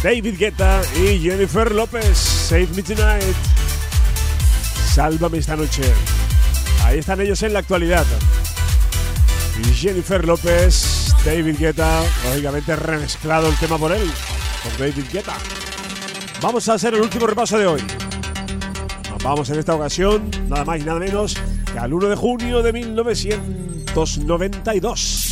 David Guetta y Jennifer López. Save Me Tonight. Sálvame esta noche. Ahí están ellos en la actualidad. Y Jennifer López, David Guetta, lógicamente remezclado el tema por él, por David Guetta. Vamos a hacer el último repaso de hoy. Nos vamos en esta ocasión, nada más y nada menos que al 1 de junio de 1992.